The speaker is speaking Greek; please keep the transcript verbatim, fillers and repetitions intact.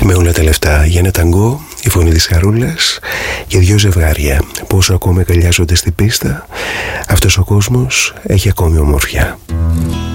Με όλα τα λεφτά για ένα ταγκό, η φωνή της Χαρούλας, για δυο ζευγάρια που όσο ακόμα αγκαλιάζονται στην πίστα, αυτός ο κόσμος έχει ακόμη ομορφιά.